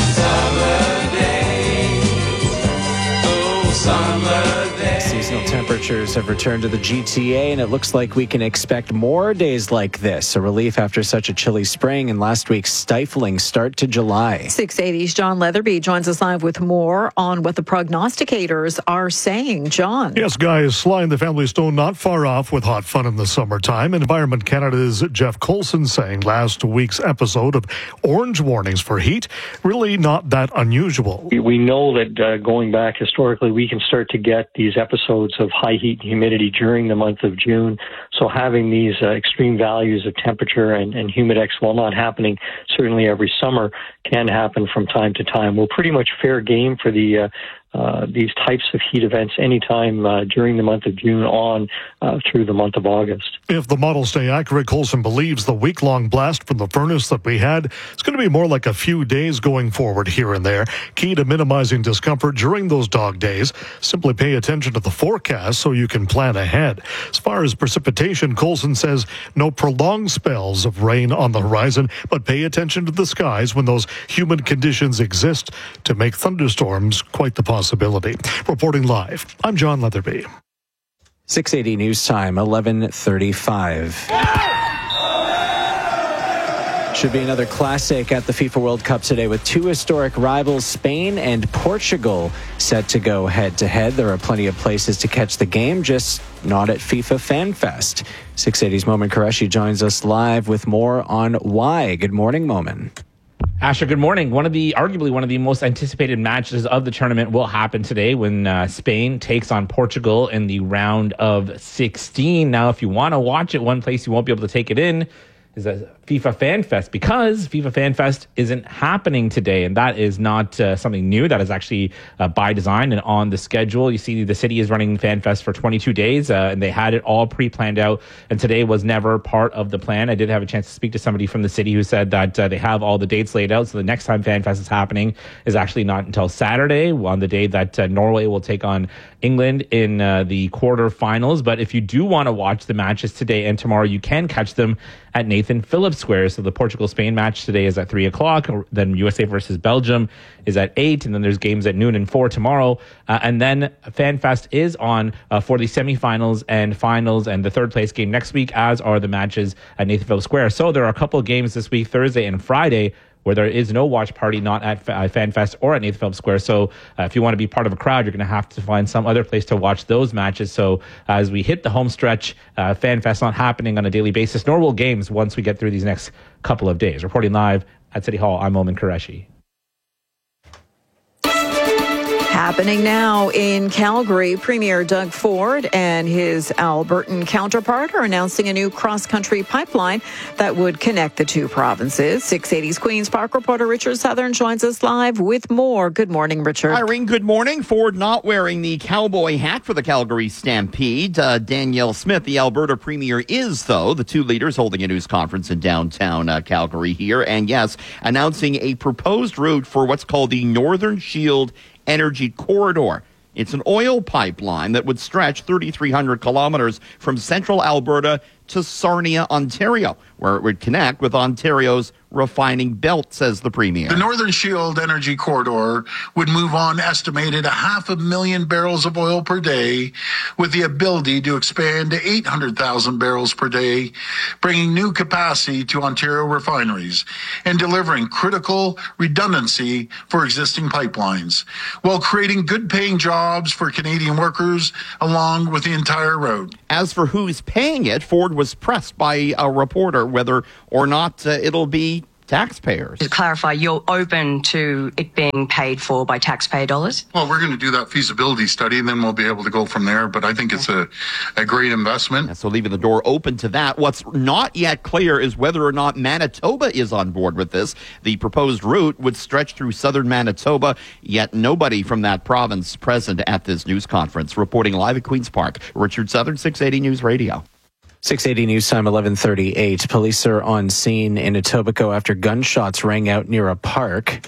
Seasonal temperatures have returned to the GTA, and it looks like we can expect more days like this. A relief after such a chilly spring and last week's stifling start to July. 680's John Leatherby joins us live with more on what the prognosticators are saying. John. Yes, guys, Sly and the Family Stone not far off with hot fun in the summertime. Environment Canada's Jeff Coulson saying last week's episode of orange warnings for heat really not that unusual. We know that going back historically, we can start to get these episodes of high heat and humidity during the month of June. So having these extreme values of temperature and humidex, while not happening certainly every summer, can happen from time to time. We're pretty much fair game for these types of heat events anytime during the month of June on through the month of August. If the models stay accurate, Coulson believes the week-long blast from the furnace that we had is going to be more like a few days going forward here and there. Key to minimizing discomfort during those dog days, simply pay attention to the forecast so you can plan ahead. As far as precipitation, Coulson says no prolonged spells of rain on the horizon, but pay attention to the skies when those humid conditions exist to make thunderstorms quite the possibility. Reporting live, I'm John Leatherby. 680 news time, 11:35. Should be another classic at the FIFA World Cup today with two historic rivals, Spain and Portugal, set to go head-to-head. There are plenty of places to catch the game, just not at FIFA Fan Fest. 680's Momin Qureshi joins us live with more on why. Good morning, Momin. Asher, good morning. Arguably one of the most anticipated matches of the tournament will happen today when Spain takes on Portugal in the round of 16. Now, if you want to watch it, one place you won't be able to take it in is a FIFA Fan Fest, because FIFA Fan Fest isn't happening today, and that is not something new. That is actually by design and on the schedule. You see, the city is running Fan Fest for 22 days, and they had it all pre-planned out, and today was never part of the plan. I did have a chance to speak to somebody from the city who said that they have all the dates laid out, so the next time Fan Fest is happening is actually not until Saturday, on the day that Norway will take on England in the quarterfinals. But if you do want to watch the matches today and tomorrow, you can catch them at Nathan Phillips Square. So the Portugal-Spain match today is at 3 o'clock. Then USA versus Belgium is at 8. And then there's games at noon and 4 tomorrow. And then FanFest is on for the semifinals and finals and the third place game next week, as are the matches at Nathan Phillips Square. So there are a couple of games this week, Thursday and Friday, where there is no watch party, not at FanFest or at Nathan Phillips Square. So if you want to be part of a crowd, you're going to have to find some other place to watch those matches. So as we hit the home stretch, FanFest not happening on a daily basis, nor will games once we get through these next couple of days. Reporting live at City Hall, I'm Momin Qureshi. Happening now in Calgary, Premier Doug Ford and his Albertan counterpart are announcing a new cross-country pipeline that would connect the two provinces. 680's Queen's Park reporter Richard Southern joins us live with more. Good morning, Richard. Irene, good morning. Ford not wearing the cowboy hat for the Calgary Stampede. Danielle Smith, the Alberta Premier, is, though. The two leaders holding a news conference in downtown Calgary here. And yes, announcing a proposed route for what's called the Northern Shield Energy Corridor. It's an oil pipeline that would stretch 3,300 kilometers from central Alberta to Sarnia, Ontario, where it would connect with Ontario's refining belt, says the Premier. The Northern Shield Energy Corridor would move on estimated 500,000 barrels of oil per day, with the ability to expand to 800,000 barrels per day, bringing new capacity to Ontario refineries and delivering critical redundancy for existing pipelines, while creating good-paying jobs for Canadian workers along with the entire road. As for who's paying it, Ford was pressed by a reporter whether or not it'll be taxpayers. To clarify, you're open to it being paid for by taxpayer dollars? Well, we're going to do that feasibility study, and then we'll be able to go from there. But I think it's a great investment. Yeah, so leaving the door open to that. What's not yet clear is whether or not Manitoba is on board with this. The proposed route would stretch through southern Manitoba, yet nobody from that province present at this news conference. Reporting live at Queen's Park, Richard Southern, 680 News Radio. 680 News Time, 11:38. Police are on scene in Etobicoke after gunshots rang out near a park.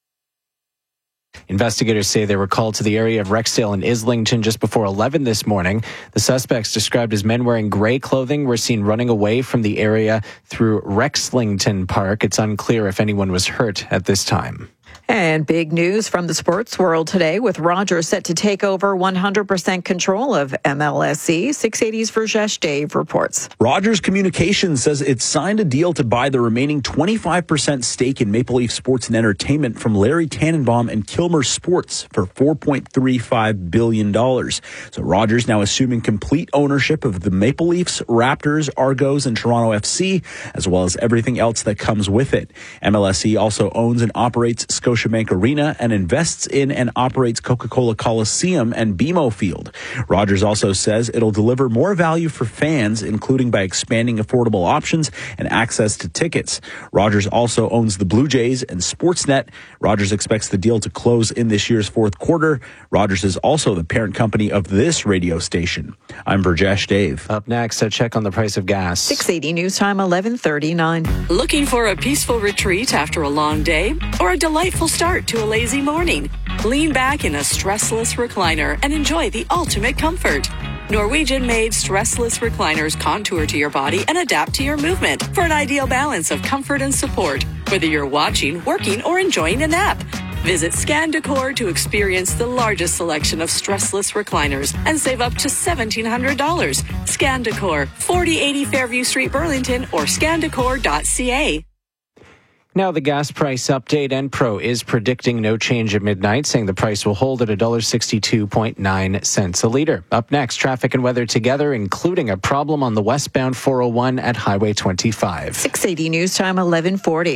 Investigators say they were called to the area of Rexdale and Islington just before 11 this morning. The suspects, described as men wearing gray clothing, were seen running away from the area through Rexlington Park. It's unclear if anyone was hurt at this time. And big news from the sports world today, with Rogers set to take over 100% control of MLSE. 680's Verjesh Dave reports. Rogers Communications says it signed a deal to buy the remaining 25% stake in Maple Leaf Sports and Entertainment from Larry Tannenbaum and Kilmer Sports for $4.35 billion. So Rogers now assuming complete ownership of the Maple Leafs, Raptors, Argos, and Toronto FC, as well as everything else that comes with it. MLSE also owns and operates Scotiabank Arena and invests in and operates Coca-Cola Coliseum and BMO Field. Rogers also says it'll deliver more value for fans, including by expanding affordable options and access to tickets. Rogers also owns the Blue Jays and Sportsnet. Rogers expects the deal to close in this year's fourth quarter. Rogers is also the parent company of this radio station. I'm Verjesh Dave. Up next, a check on the price of gas. 680 News Time, 11:39. Looking for a peaceful retreat after a long day or a delightful start to a lazy morning? Lean back in a stressless recliner and enjoy the ultimate comfort. Norwegian-made stressless recliners contour to your body and adapt to your movement for an ideal balance of comfort and support, whether you're watching, working, or enjoying a nap. Visit Scan Decor to experience the largest selection of stressless recliners and save up to $1,700. Scan Decor, 4080 Fairview Street, Burlington, or scandecor.ca. Now the gas price update. Enpro is predicting no change at midnight, saying the price will hold at $1.62.9 a litre. Up next, traffic and weather together, including a problem on the westbound 401 at Highway 25. 680 News Time, 11:40.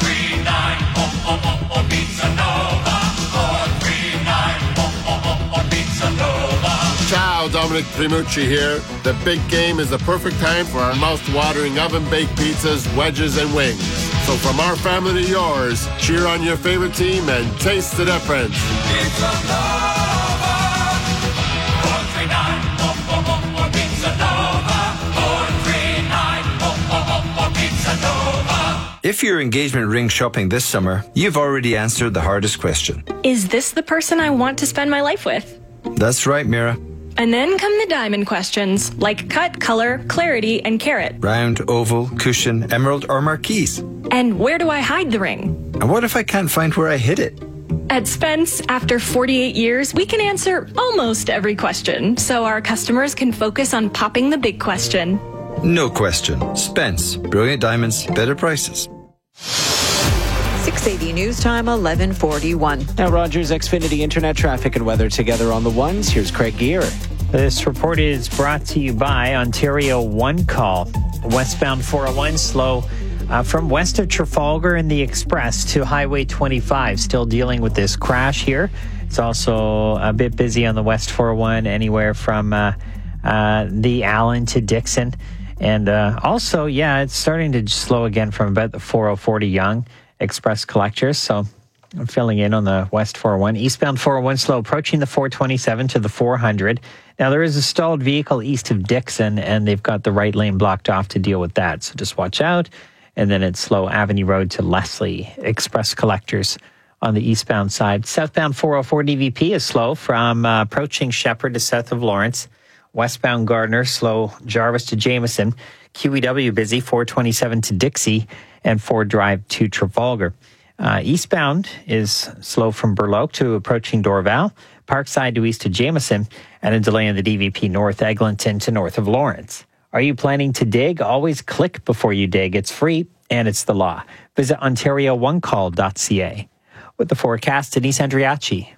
Ciao, Dominic Primucci here. The big game is the perfect time for our mouth-watering oven-baked pizzas, wedges, and wings. So from our family to yours, cheer on your favorite team and taste the difference. Pizza Nova, 439, Pizza Nova, 439, Pizza Nova. If you're engagement ring shopping this summer, you've already answered the hardest question. Is this the person I want to spend my life with? That's right, Mira. And then come the diamond questions, like cut, color, clarity, and carat. Round, oval, cushion, emerald, or marquise. And where do I hide the ring? And what if I can't find where I hid it? At Spence, after 48 years, we can answer almost every question, so our customers can focus on popping the big question. No question. Spence. Brilliant diamonds, better prices. 680 News Time, 11:41. Now Rogers Xfinity Internet traffic and weather together on the ones. Here's Craig Gear. This report is brought to you by Ontario One Call. Westbound 401 slow From west of Trafalgar and the Express to Highway 25, still dealing with this crash here. It's also a bit busy on the West 401, anywhere from the Allen to Dixon. And also, it's starting to slow again from about the 404 to Yonge Express collectors. So I'm filling in on the West 401. Eastbound 401 slow approaching the 427 to the 400. Now, there is a stalled vehicle east of Dixon, and they've got the right lane blocked off to deal with that. So just watch out. And then it's slow Avenue Road to Leslie Express collectors on the eastbound side. Southbound 404 DVP is slow from approaching Shepherd to south of Lawrence. Westbound Gardner, slow Jarvis to Jameson. QEW busy, 427 to Dixie and Ford Drive to Trafalgar. Eastbound is slow from Burloak to approaching Dorval. Parkside to east to Jameson, and a delay in the DVP north Eglinton to north of Lawrence. Are you planning to dig? Always click before you dig. It's free and it's the law. Visit OntarioOneCall.ca. With the forecast, Denise Andriachi.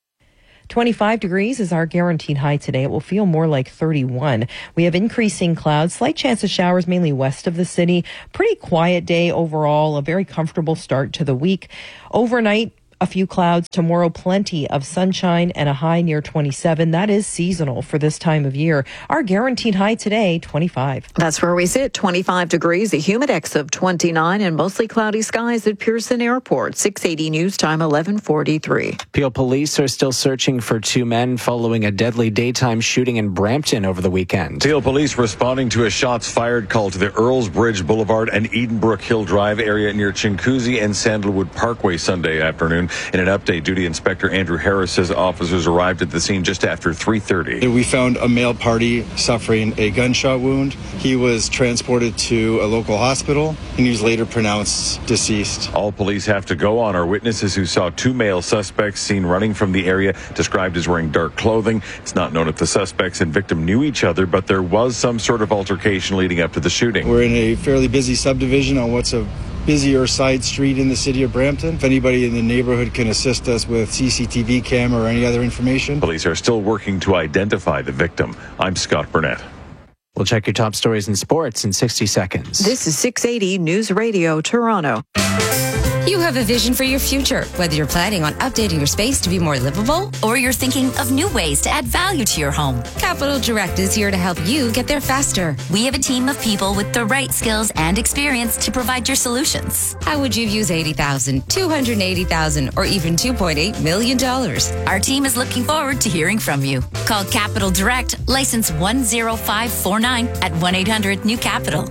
25 degrees is our guaranteed high today. It will feel more like 31. We have increasing clouds, slight chance of showers mainly west of the city. Pretty quiet day overall, a very comfortable start to the week. Overnight, a few clouds. Tomorrow, plenty of sunshine and a high near 27. That is seasonal for this time of year. Our guaranteed high today, 25. That's where we sit, 25 degrees, a humidex of 29, and mostly cloudy skies at Pearson Airport. 680 News Time, 11:43. Peel police are still searching for two men following a deadly daytime shooting in Brampton over the weekend. Peel police responding to a shots fired call to the Earls Bridge Boulevard and Edenbrook Hill Drive area near Chinguacousy and Sandalwood Parkway Sunday afternoon. In an update, Duty Inspector Andrew Harris says officers arrived at the scene just after 3:30. We found a male party suffering a gunshot wound. He was transported to a local hospital and he was later pronounced deceased. All police have to go on are witnesses who saw two male suspects seen running from the area, described as wearing dark clothing. It's not known if the suspects and victim knew each other, but there was some sort of altercation leading up to the shooting. We're in a fairly busy subdivision on what's a busier side street in the city of Brampton. If anybody in the neighborhood can assist us with CCTV camera or any other information. Police are still working to identify the victim. I'm Scott Burnett. We'll check your top stories in sports in 60 seconds. This is 680 News Radio, Toronto. You have a vision for your future, whether you're planning on updating your space to be more livable or you're thinking of new ways to add value to your home. Capital Direct is here to help you get there faster. We have a team of people with the right skills and experience to provide your solutions. How would you use $80,000, $280,000, or even $2.8 million? Our team is looking forward to hearing from you. Call Capital Direct, license 10549 at 1-800-NEW-CAPITAL.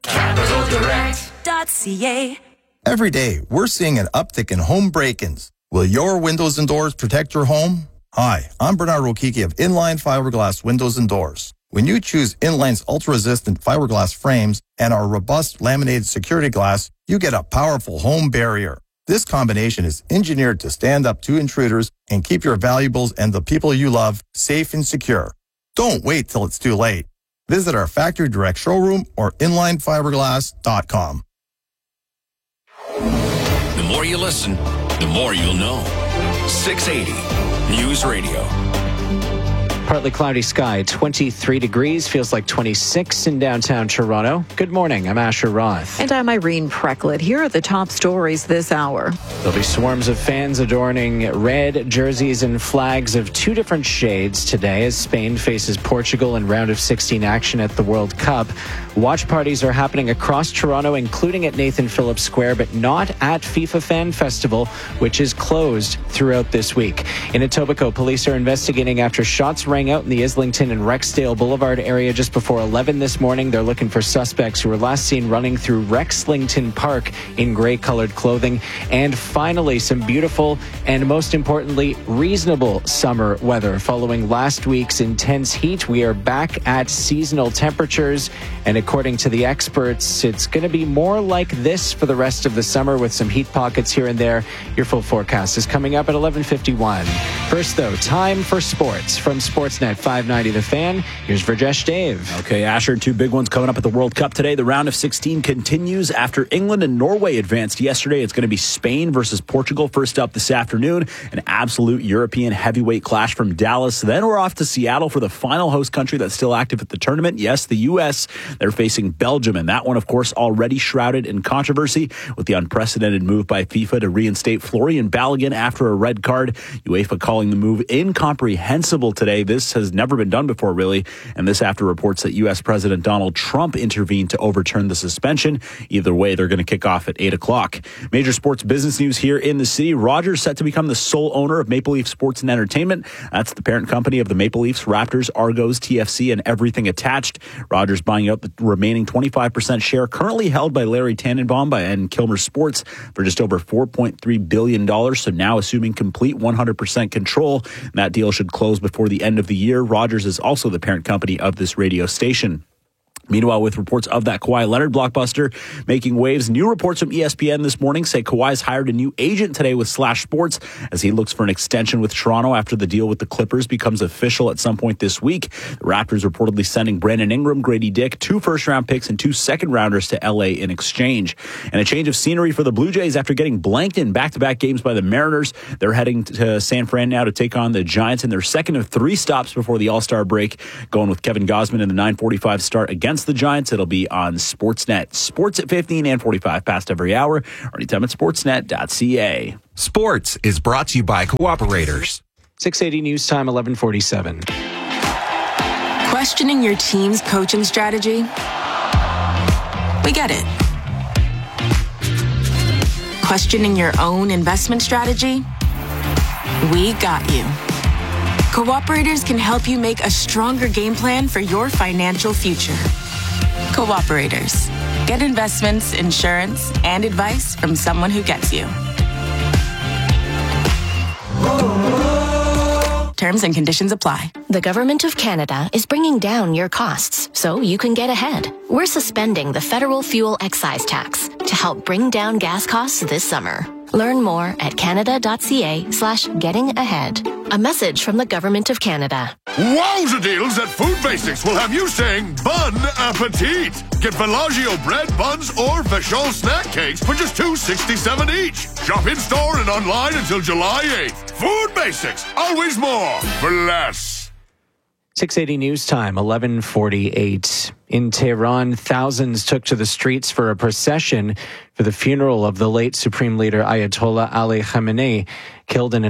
CapitalDirect.ca. Every day, we're seeing an uptick in home break-ins. Will your windows and doors protect your home? Hi, I'm Bernard Rokiki of Inline Fiberglass Windows and Doors. When you choose Inline's ultra-resistant fiberglass frames and our robust laminated security glass, you get a powerful home barrier. This combination is engineered to stand up to intruders and keep your valuables and the people you love safe and secure. Don't wait till it's too late. Visit our factory direct showroom or inlinefiberglass.com. The more you listen, the more you'll know. 680 News Radio. Partly cloudy sky, 23 degrees, feels like 26 in downtown Toronto. Good morning, I'm Asher Roth. And I'm Irene Precklett. Here are the top stories this hour. There'll be swarms of fans adorning red jerseys and flags of two different shades today as Spain faces Portugal in round of 16 action at the World Cup. Watch parties are happening across Toronto, including at Nathan Phillips Square, but not at FIFA Fan Festival, which is closed throughout this week. In Etobicoke, police are investigating after shots rang out in the Islington and Rexdale Boulevard area just before 11 this morning. They're looking for suspects who were last seen running through Rexlington Park in gray-colored clothing. And finally, some beautiful and, most importantly, reasonable summer weather. Following last week's intense heat, we are back at seasonal temperatures. And according to the experts, it's going to be more like this for the rest of the summer with some heat pockets here and there. Your full forecast is coming up at 11:51. First, though, time for sports from Sports Sportsnet 590 The Fan. Here's Virjesh Dave. Okay, Asher, 2 big ones coming up at the World Cup today. The round of 16 continues after England and Norway advanced yesterday. It's going to be Spain versus Portugal first up this afternoon. An absolute European heavyweight clash from Dallas. Then we're off to Seattle for the final host country that's still active at the tournament. Yes, the U.S. They're facing Belgium, and that one, of course, already shrouded in controversy with the unprecedented move by FIFA to reinstate Florian Balogun after a red card. UEFA calling the move incomprehensible today. This has never been done before, really, and this after reports that U.S. President Donald Trump intervened to overturn the suspension. Either way, they're going to kick off at 8 o'clock. Major sports business news here in the city. Rogers set to become the sole owner of Maple Leaf Sports and Entertainment. That's the parent company of the Maple Leafs, Raptors, Argos, TFC, and everything attached. Rogers buying out the remaining 25% share currently held by Larry Tannenbaum and Kilmer Sports for just over $4.3 billion. So now assuming complete 100% control. And that deal should close before the end of the year. Rogers is also the parent company of this radio station. Meanwhile, with reports of that Kawhi Leonard blockbuster making waves, new reports from ESPN this morning say Kawhi's hired a new agent today with Slash Sports as he looks for an extension with Toronto after the deal with the Clippers becomes official at some point this week. The Raptors reportedly sending Brandon Ingram, Grady Dick, 2 first-round picks and 2 second-rounders to LA in exchange. And a change of scenery for the Blue Jays after getting blanked in back-to-back games by the Mariners. They're heading to San Fran now to take on the Giants in their second of 3 stops before the All-Star break, going with Kevin Gausman in the 9:45 start against the Giants. It'll be on Sportsnet. Sports at 15 and 45 past every hour, or anytime at sportsnet.ca. Sports is brought to you by Cooperators. 680 News Time, 11:47. Questioning your team's coaching strategy? We get it. Questioning your own investment strategy? We got you. Cooperators can help you make a stronger game plan for your financial future. Cooperators. Get investments, insurance, and advice from someone who gets you. Terms and conditions apply. The Government of Canada is bringing down your costs so you can get ahead. We're suspending the federal fuel excise tax to help bring down gas costs this summer. Learn more at canada.ca/getting-ahead. A message from the Government of Canada. Wowza deals at Food Basics will have you saying bon appetit. Get Bellagio bread, buns, or Vachon snack cakes for just $2.67 each. Shop in-store and online until July 8th. Food Basics, always more for less. 680 News Time, 11:48. In Tehran, thousands took to the streets for a procession for the funeral of the late Supreme Leader Ayatollah Ali Khamenei, killed in an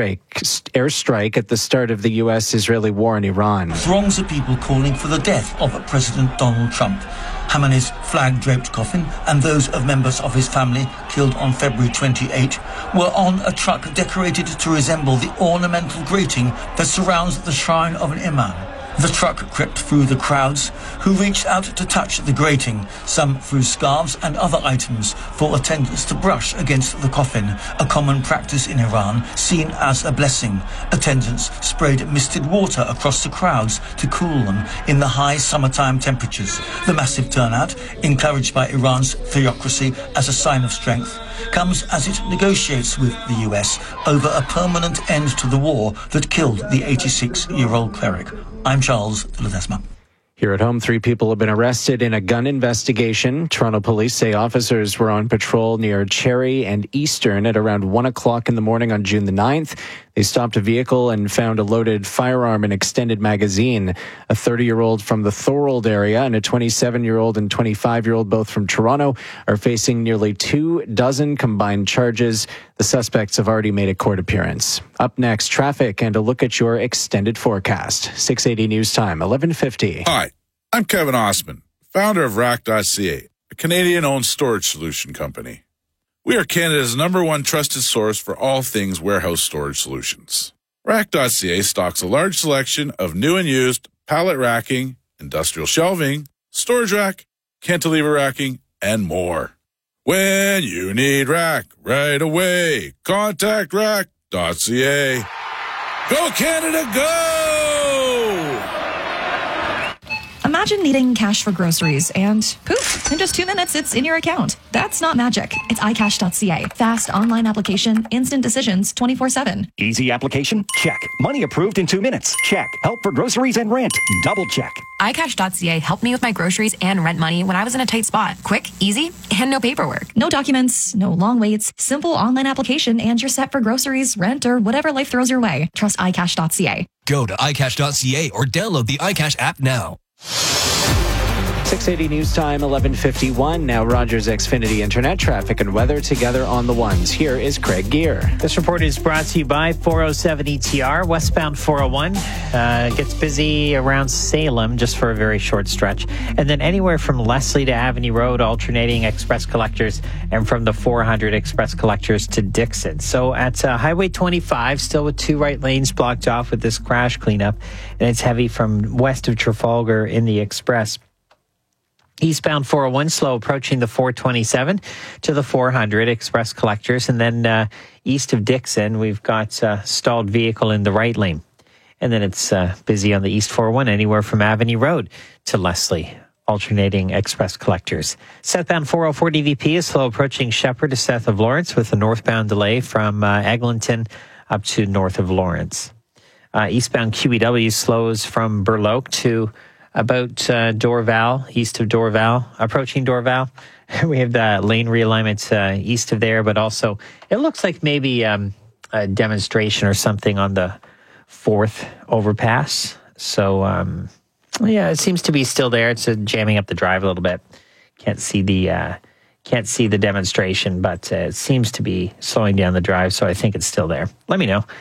airstrike at the start of the U.S.-Israeli war in Iran. Throngs of people calling for the death of President Donald Trump. Khamenei's flag-draped coffin and those of members of his family killed on February 28 were on a truck decorated to resemble the ornamental grating that surrounds the shrine of an imam. The truck crept through the crowds, who reached out to touch the grating, some threw scarves and other items for attendants to brush against the coffin, a common practice in Iran, seen as a blessing. Attendants sprayed misted water across the crowds to cool them in the high summertime temperatures. The massive turnout, encouraged by Iran's theocracy as a sign of strength, comes as it negotiates with the US over a permanent end to the war that killed the 86-year-old cleric. I'm Charles de Ledesma. Here at home, 3 people have been arrested in a gun investigation. Toronto police say officers were on patrol near Cherry and Eastern at around 1 o'clock in the morning on June the 9th. They stopped a vehicle and found a loaded firearm and extended magazine. A 30-year-old from the Thorold area and a 27-year-old and 25-year-old, both from Toronto, are facing nearly 24 combined charges. The suspects have already made a court appearance. Up next, traffic and a look at your extended forecast. 680 News Time, 11:50. Hi, I'm Kevin Osman, founder of Rack.ca, a Canadian-owned storage solution company. We are Canada's #1 trusted source for all things warehouse storage solutions. Rack.ca stocks a large selection of new and used pallet racking, industrial shelving, storage rack, cantilever racking, and more. When you need rack right away, contact Rack.ca. Go Canada, go! Imagine needing cash for groceries and poof, in just 2 minutes, it's in your account. That's not magic. It's iCash.ca. Fast online application, instant decisions, 24/7. Easy application? Check. Money approved in 2 minutes? Check. Help for groceries and rent? Double check. iCash.ca helped me with my groceries and rent money when I was in a tight spot. Quick, easy, and no paperwork. No documents, no long waits, simple online application, and you're set for groceries, rent, or whatever life throws your way. Trust iCash.ca. Go to iCash.ca or download the iCash app now. 680 News Time, 11:51. Now Rogers Xfinity Internet traffic and weather together on the ones. Here is Craig Gear. This report is brought to you by 407 ETR, westbound 401. Gets busy around Salem just for a very short stretch. And then anywhere from Leslie to Avenue Road, alternating express collectors, and from the 400 express collectors to Dixon. So at Highway 25, still with 2 right lanes blocked off with this crash cleanup. And it's heavy from west of Trafalgar in the express. Eastbound 401 slow approaching the 427 to the 400 express collectors. And then east of Dixon, we've got stalled vehicle in the right lane. And then it's busy on the East 401 anywhere from Avenue Road to Leslie, alternating express collectors. Southbound 404 DVP is slow approaching Shepherd to south of Lawrence with a northbound delay from Eglinton up to north of Lawrence. Eastbound QEW slows from Burloak to about Dorval, east of Dorval, approaching Dorval. We have the lane realignment east of there, but also it looks like maybe a demonstration or something on the 4th overpass. So, yeah, it seems to be still there. It's jamming up the drive a little bit. Can't see the demonstration, but it seems to be slowing down the drive, so I think it's still there. Let me know.